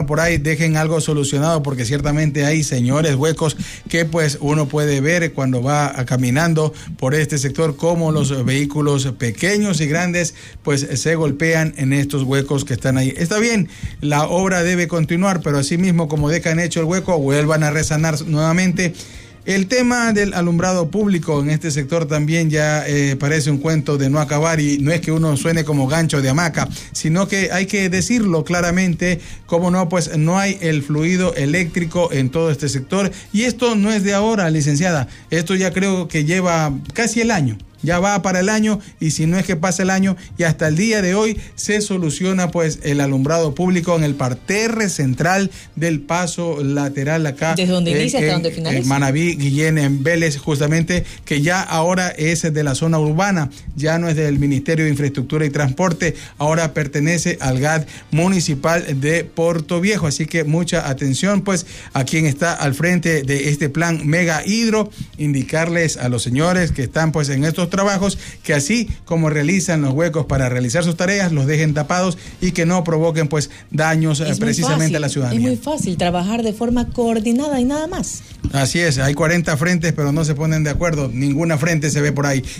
por ahí dejen algo solucionado, porque ciertamente hay, señores, huecos que pues uno puede ver cuando va caminando por este sector, como los vehículos pequeños y grandes pues se golpean en estos huecos que están ahí. Está bien, la obra debe continuar, pero así mismo como dejan hecho el hueco, vuelvan a resanar nuevamente. El tema del alumbrado público en este sector también ya parece un cuento de no acabar, y no es que uno suene como gancho de hamaca, sino que hay que decirlo claramente, como no, pues no hay el fluido eléctrico en todo este sector, y esto no es de ahora, licenciada, esto ya creo que lleva casi el año. Ya va para el año, y si no es que pasa el año, y hasta el día de hoy se soluciona pues el alumbrado público en el parterre central del paso lateral acá. Desde donde inicia hasta donde finaliza. Manaví, Guillén, en Vélez, justamente, que ya ahora es de la zona urbana, ya no es del Ministerio de Infraestructura y Transporte, ahora pertenece al GAD municipal de Portoviejo. Así que mucha atención pues a quien está al frente de este plan Mega Hidro, indicarles a los señores que están pues en estos trabajos que así como realizan los huecos para realizar sus tareas, los dejen tapados y que no provoquen pues daños precisamente a la ciudadanía. Es muy fácil trabajar de forma coordinada y nada más. Así es, hay 40 frentes, pero no se ponen de acuerdo, ninguna frente se ve por ahí.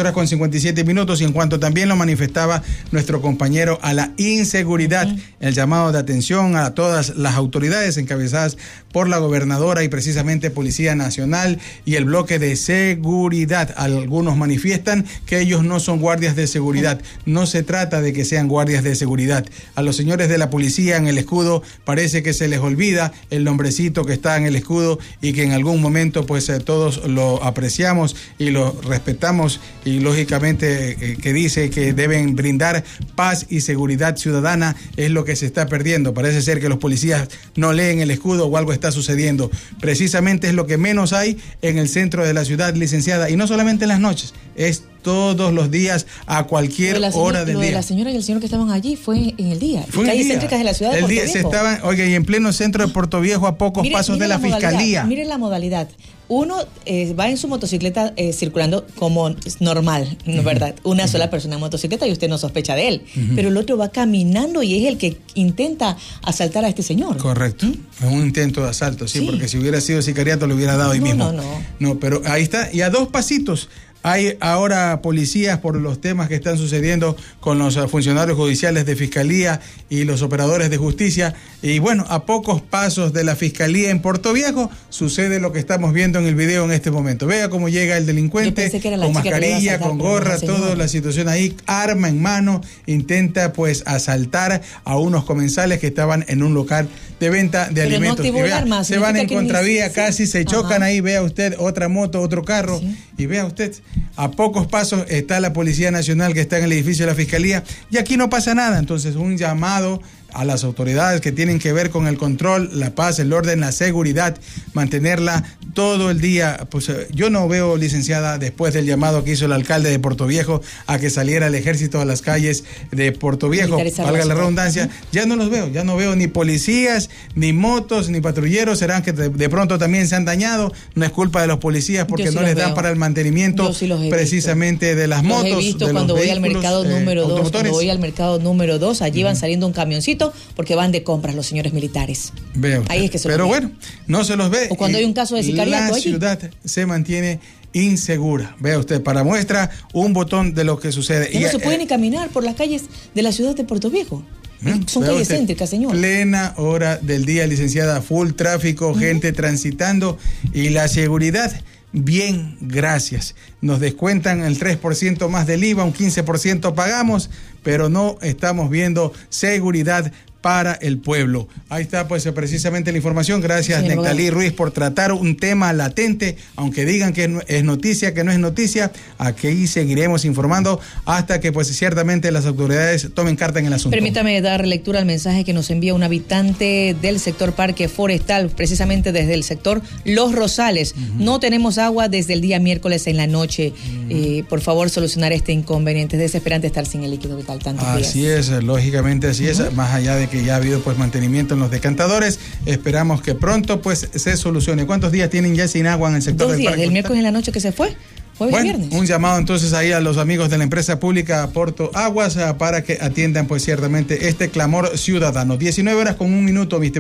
18:57, y en cuanto también lo manifestaba nuestro compañero a la inseguridad, el llamado de atención a todas las autoridades encabezadas por la gobernadora y precisamente Policía Nacional y el bloque de seguridad. Algunos manifiestan que ellos no son guardias de seguridad. No se trata de que sean guardias de seguridad. A los señores de la policía en el escudo parece que se les olvida el nombrecito que está en el escudo, y que en algún momento pues todos lo apreciamos y lo respetamos, y lógicamente que dice que deben brindar paz y seguridad ciudadana, es lo que se está perdiendo. Parece ser que los policías no leen el escudo o algo está sucediendo. Precisamente es lo que menos hay en el centro de la ciudad, licenciada, y no solamente en las noches, es todos los días, a cualquier hora del día. Lo de la señora y el señor que estaban allí fue en el día. Fue calles céntricas de la ciudad de Portoviejo. Se estaban, oiga, y en pleno centro de Portoviejo, a pocos pasos de la fiscalía. Miren la modalidad. Uno va en su motocicleta circulando como normal, ¿no es verdad? Una sola persona en motocicleta y usted no sospecha de él. Pero el otro va caminando y es el que intenta asaltar a este señor. Correcto. Es un intento de asalto, sí, porque si hubiera sido sicariato le hubiera dado ahí mismo. No, pero ahí está. Y a 2 pasitos hay ahora policías por los temas que están sucediendo con los funcionarios judiciales de fiscalía y los operadores de justicia. Y bueno, a pocos pasos de la fiscalía en Portoviejo sucede lo que estamos viendo en el video en este momento. Vea cómo llega el delincuente con mascarilla, con gorra, toda la situación ahí, arma en mano, intenta pues asaltar a unos comensales que estaban en un local de venta de alimentos. No, y vea, se van en contravía, casi se chocan ahí, vea usted, otra moto, otro carro, y vea usted, a pocos pasos está la Policía Nacional que está en el edificio de la Fiscalía, y aquí no pasa nada. Entonces, un llamado a las autoridades que tienen que ver con el control, la paz, el orden, la seguridad, mantenerla todo el día. Pues yo no veo, licenciada, después del llamado que hizo el alcalde de Portoviejo a que saliera el ejército a las calles de Portoviejo, valga la redundancia, ya no los veo, ya no veo ni policías, ni motos, ni patrulleros. Serán que de pronto también se han dañado, no es culpa de los policías porque no les dan para el mantenimiento precisamente de las motos. Los he visto cuando voy al mercado número 2, cuando voy al mercado número 2, allí van saliendo un camioncito porque van de compras los señores militares. Veo. Ahí es que se Pero bueno, no se los ve. O cuando hay un caso de sicariato la allí. ciudad se mantiene insegura. Vea usted, para muestra un botón de lo que sucede. Ya no se puede ni caminar por las calles de la ciudad de Portoviejo. Son calles céntricas, señor. Plena hora del día, licenciada, full tráfico, gente transitando, y la seguridad, bien, gracias. Nos descuentan el 3% más del IVA, un 15% pagamos, pero no estamos viendo seguridad para el pueblo. Ahí está pues precisamente la información. Gracias, sí, Nectalí Ruiz, por tratar un tema latente, aunque digan que es noticia, que no es noticia. Aquí seguiremos informando hasta que pues ciertamente las autoridades tomen carta en el asunto. Permítame dar lectura al mensaje que nos envía un habitante del sector Parque Forestal, precisamente desde el sector Los Rosales. No tenemos agua desde el día miércoles en la noche. Por favor, solucionar este inconveniente. Es desesperante estar sin el líquido vital tantos días. Así es, lógicamente así es, más allá de que ya ha habido pues mantenimiento en los decantadores, esperamos que pronto pues se solucione. ¿Cuántos días tienen ya sin agua en el sector 2 del días, Parque? del miércoles en la noche que se fue. Jueves, viernes. Un llamado entonces ahí a los amigos de la empresa pública Porto Aguas para que atiendan pues ciertamente este clamor ciudadano. 19 horas con 1 minuto, mis